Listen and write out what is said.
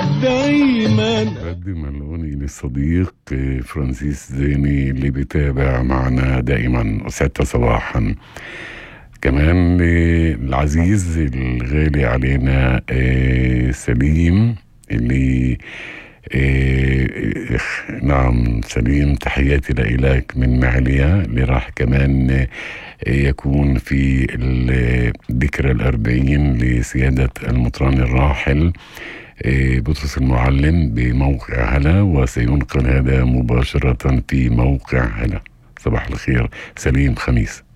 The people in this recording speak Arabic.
دايما. قدم الأغنية للصديق فرانسيس زيني اللي بيتابع معنا دائما 6 صباحا. كمان العزيز الغالي علينا سليم اللي نعم سليم، تحياتي لإلك من معليا اللي راح كمان يكون في الذكرى 40 لسيادة المطران الراحل بطرس المعلم بموقع هلا، وسينقل هذا مباشرة في موقع هلا. صباح الخير سليم خميس.